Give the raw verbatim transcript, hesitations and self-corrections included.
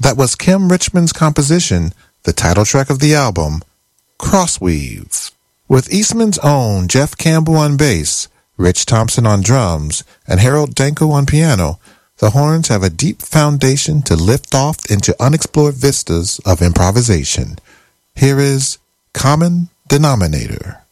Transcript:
That was Kim Richmond's composition, the title track of the album, Crossweave. With Eastman's own Jeff Campbell on bass, Rich Thompson on drums, and Harold Danko on piano, the horns have a deep foundation to lift off into unexplored vistas of improvisation. Here is Common Denominator.